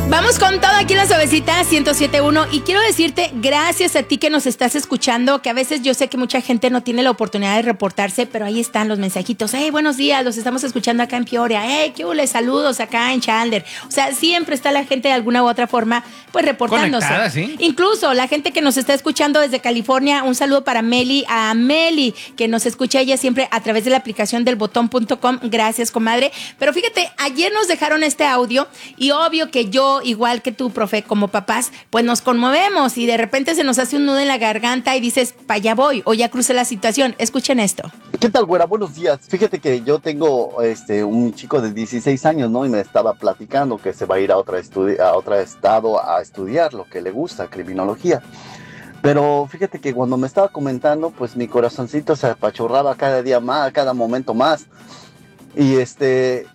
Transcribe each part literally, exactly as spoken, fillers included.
Vamos con todo aquí en La Suavecita ciento siete punto uno y quiero decirte gracias a ti que nos estás escuchando, que a veces yo sé que mucha gente no tiene la oportunidad de reportarse, pero ahí están los mensajitos. Hey, buenos días, los estamos escuchando acá en Peoria. Hey, qué huele, saludos acá en Chandler. O sea, siempre está la gente de alguna u otra forma pues reportándose. Conectada, ¿sí? Incluso la gente que nos está escuchando desde California, un saludo para Meli, a Meli, que nos escucha ella siempre a través de la aplicación del botón punto com. Gracias, comadre. Pero fíjate, ayer nos dejaron este audio y obvio que yo, igual que tú, profe, como papás, pues nos conmovemos y de repente se nos hace un nudo en la garganta y dices, pa' allá voy o ya crucé la situación. Escuchen esto. ¿Qué tal, güera? Buenos días. Fíjate que yo tengo este, un chico de dieciséis años, ¿no? Y me estaba platicando que se va a ir a, otra estudi- a otro estado a estudiar lo que le gusta, criminología. Pero fíjate que cuando me estaba comentando, pues mi corazoncito se apachurraba cada día más, cada momento más. Y este...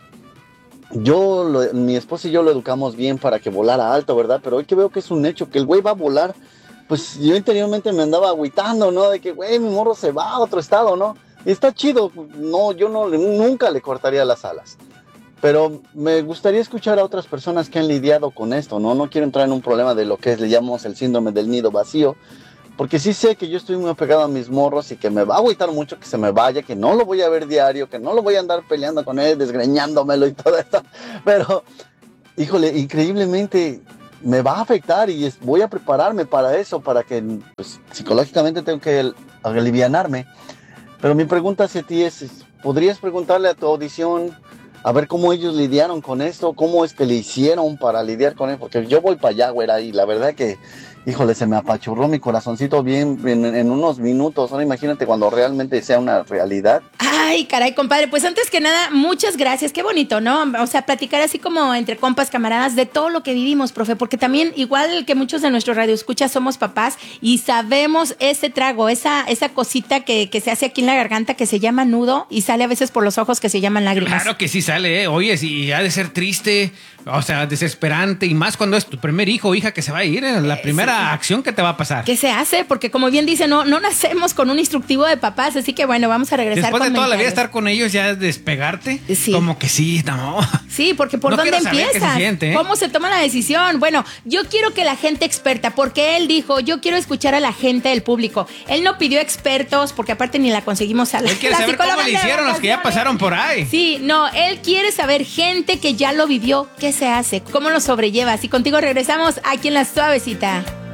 Yo, lo, mi esposa y yo lo educamos bien para que volara alto, ¿verdad? Pero hoy que veo que es un hecho, que el güey va a volar, pues yo interiormente me andaba agüitando, ¿no? De que, güey, mi morro se va a otro estado, ¿no? Y está chido, no, yo no, nunca le cortaría las alas. Pero me gustaría escuchar a otras personas que han lidiado con esto, ¿no? No quiero entrar en un problema de lo que es, le llamamos el síndrome del nido vacío, porque sí sé que yo estoy muy apegado a mis morros y que me va a agüitar mucho que se me vaya, que no lo voy a ver diario, que no lo voy a andar peleando con él, desgreñándomelo y todo esto. Pero, híjole, increíblemente me va a afectar y es, voy a prepararme para eso, para que pues, psicológicamente tengo que alivianarme. Pero mi pregunta hacia ti es, ¿podrías preguntarle a tu audición a ver cómo ellos lidiaron con esto? ¿Cómo es que le hicieron para lidiar con él? Porque yo voy para allá, güera, y la verdad que... Híjole, se me apachurró mi corazoncito bien en, en unos minutos. Ahora imagínate cuando realmente sea una realidad. Ay, caray, compadre. Pues antes que nada, muchas gracias. Qué bonito, ¿no? O sea, platicar así como entre compas, camaradas, de todo lo que vivimos, profe. Porque también, igual que muchos de nuestros radioescuchas, somos papás y sabemos ese trago, esa, esa cosita que, que se hace aquí en la garganta que se llama nudo y sale a veces por los ojos que se llaman lágrimas. Claro que sí sale, ¿eh? Oye, sí, ha de ser triste, o sea, desesperante, y más cuando es tu primer hijo o hija que se va a ir, ¿eh? La eh, primera sí. acción que te va a pasar. ¿Qué se hace? Porque como bien dice, no, no nacemos con un instructivo de papás, así que bueno, vamos a regresar. Después con de toda mentales. la vida estar con ellos, ya despegarte, sí. como que sí, no. Sí, porque ¿por no dónde empiezas? Se siente, ¿eh? ¿Cómo se toma la decisión? Bueno, yo quiero que la gente experta, porque él dijo, yo quiero escuchar a la gente del público. Él no pidió expertos, porque aparte ni la conseguimos a la, él quiere la saber cómo le hicieron los que ya pasaron por ahí. Sí, no, él quiere saber gente que ya lo vivió, qué se hace, cómo lo sobrellevas. Y contigo regresamos aquí en La Suavecita.